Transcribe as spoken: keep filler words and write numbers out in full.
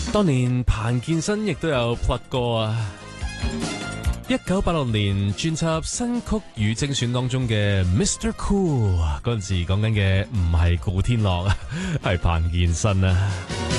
當年彭健新亦都有 plug 歌啊！一九八六年專輯新曲與精選當中嘅 Mister Cool 嗰陣時講緊嘅唔係古天樂啊，係彭健新啊！